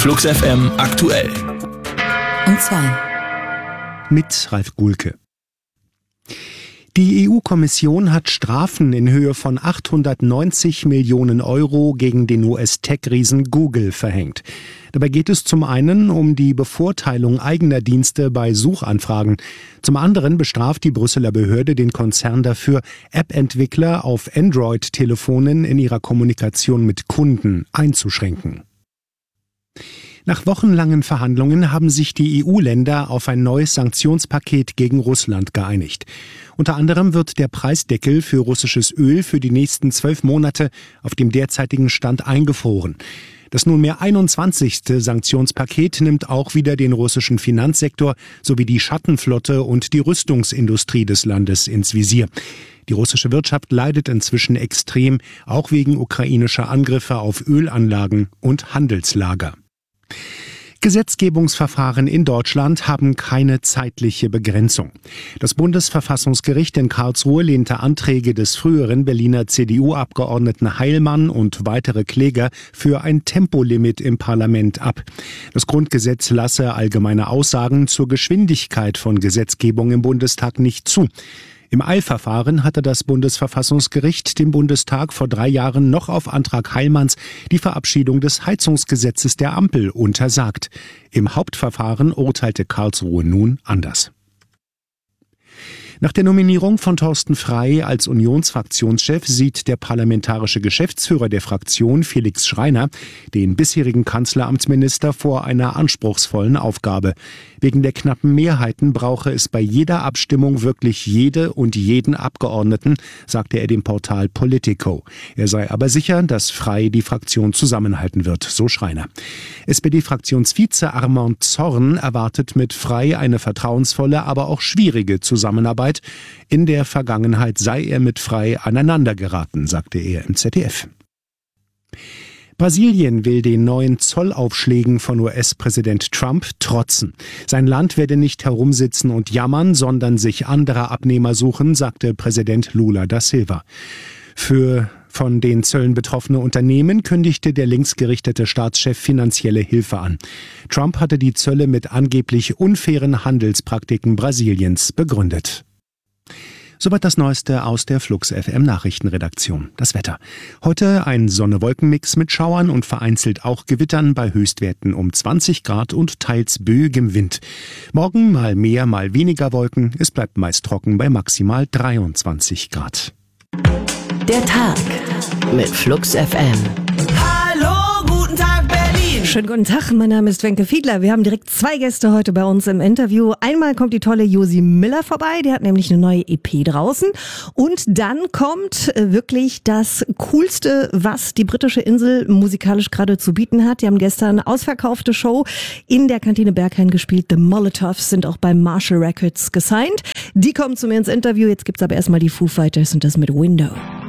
Flux FM aktuell. Um 2. Mit Ralf Gulke. Die EU-Kommission hat Strafen in Höhe von 890 Millionen Euro gegen den US-Tech-Riesen Google verhängt. Dabei geht es zum einen um die Bevorteilung eigener Dienste bei Suchanfragen. Zum anderen bestraft die Brüsseler Behörde den Konzern dafür, App-Entwickler auf Android-Telefonen in ihrer Kommunikation mit Kunden einzuschränken. Nach wochenlangen Verhandlungen haben sich die EU-Länder auf ein neues Sanktionspaket gegen Russland geeinigt. Unter anderem wird der Preisdeckel für russisches Öl für die nächsten 12 Monate auf dem derzeitigen Stand eingefroren. Das nunmehr 21. Sanktionspaket nimmt auch wieder den russischen Finanzsektor sowie die Schattenflotte und die Rüstungsindustrie des Landes ins Visier. Die russische Wirtschaft leidet inzwischen extrem, auch wegen ukrainischer Angriffe auf Ölanlagen und Handelslager. Gesetzgebungsverfahren in Deutschland haben keine zeitliche Begrenzung. Das Bundesverfassungsgericht in Karlsruhe lehnte Anträge des früheren Berliner CDU-Abgeordneten Heilmann und weitere Kläger für ein Tempolimit im Parlament ab. Das Grundgesetz lasse allgemeine Aussagen zur Geschwindigkeit von Gesetzgebung im Bundestag nicht zu. Im Eilverfahren hatte das Bundesverfassungsgericht dem Bundestag vor 3 Jahren noch auf Antrag Heilmanns die Verabschiedung des Heizungsgesetzes der Ampel untersagt. Im Hauptverfahren urteilte Karlsruhe nun anders. Nach der Nominierung von Thorsten Frey als Unionsfraktionschef sieht der parlamentarische Geschäftsführer der Fraktion, Felix Schreiner, den bisherigen Kanzleramtsminister vor einer anspruchsvollen Aufgabe. Wegen der knappen Mehrheiten brauche es bei jeder Abstimmung wirklich jede und jeden Abgeordneten, sagte er dem Portal Politico. Er sei aber sicher, dass Frey die Fraktion zusammenhalten wird, so Schreiner. SPD-Fraktionsvize Armand Zorn erwartet mit Frey eine vertrauensvolle, aber auch schwierige Zusammenarbeit. In der Vergangenheit sei er mit Frey aneinandergeraten, sagte er im ZDF. Brasilien will den neuen Zollaufschlägen von US-Präsident Trump trotzen. Sein Land werde nicht herumsitzen und jammern, sondern sich anderer Abnehmer suchen, sagte Präsident Lula da Silva. Für von den Zöllen betroffene Unternehmen kündigte der linksgerichtete Staatschef finanzielle Hilfe an. Trump hatte die Zölle mit angeblich unfairen Handelspraktiken Brasiliens begründet. Soweit das Neueste aus der Flux FM Nachrichtenredaktion. Das Wetter. Heute ein Sonne-Wolken-Mix mit Schauern und vereinzelt auch Gewittern bei Höchstwerten um 20 Grad und teils böigem Wind. Morgen mal mehr, mal weniger Wolken. Es bleibt meist trocken bei maximal 23 Grad. Der Tag mit Flux FM. Hallo, guten Tag Berlin. Schönen guten Tag, mein Name ist Wenke Fiedler. Wir haben direkt 2 Gäste heute bei uns im Interview. Einmal kommt die tolle Josi Miller vorbei, die hat nämlich eine neue EP draußen. Und dann kommt wirklich das Coolste, was die britische Insel musikalisch gerade zu bieten hat. Die haben gestern eine ausverkaufte Show in der Kantine Berghain gespielt. The Molotovs sind auch bei Marshall Records gesigned. Die kommen zu mir ins Interview. Jetzt gibt's aber erstmal die Foo Fighters und das mit Window.